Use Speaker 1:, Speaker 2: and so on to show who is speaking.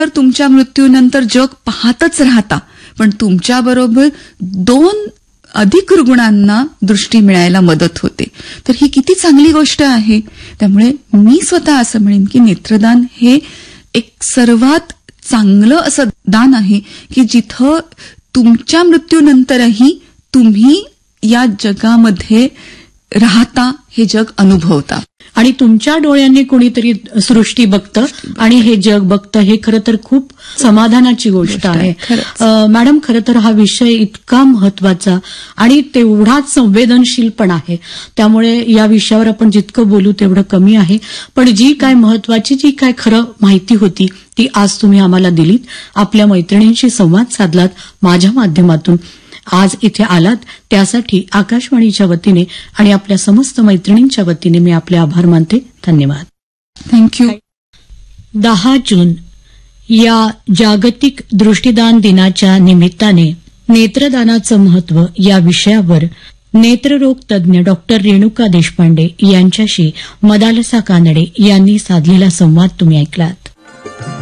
Speaker 1: तर तुमच्या मृत्यूनंतर जग पाहतच राहता, पण तुमच्याबरोबर 2 अधिक रुग्णांना दृष्टी मिळायला मदत होते. तर ही किती चांगली गोष्ट आहे. त्यामुळे मी स्वतः असं म्हणेन की नेत्रदान हे एक सर्वात चांगलं असं दान आहे की जिथं तुमच्या मृत्यूनंतरही तुम्ही या जगामध्ये राहता, हे जग अनुभवता.
Speaker 2: आणि तुमच्या डोळ्यांनी कोणीतरी सृष्टी बघतं आणि हे जग बघतं, हे खरं तर खूप समाधानाची गोष्ट आहे. मॅडम, खरं तर हा विषय इतका महत्वाचा आणि तेवढाच संवेदनशील पण आहे. त्यामुळे या विषयावर आपण जितकं बोलू तेवढं कमी आहे. पण जी काय महत्वाची, जी काय खरं माहिती होती ती आज तुम्ही आम्हाला दिलीत. आपल्या मैत्रिणींशी संवाद साधलात माझ्या माध्यमातून. आज इथे आलात त्यासाठी आकाशवाणीच्या वतीने आणि आपल्या समस्त मैत्रिणींच्या वतीने मी आपले आभार मानते. धन्यवाद.
Speaker 1: थँक्यू.
Speaker 2: 10 जून या जागतिक दृष्टिदान दिनाच्या निमित्ताने नेत्रदानाचं महत्व या विषयावर नेत्ररोग तज्ज्ञ डॉक्टर रेणुका देशपांडे यांच्याशी मदालसा कानडे यांनी साधलेला संवाद तुम्ही ऐकलात.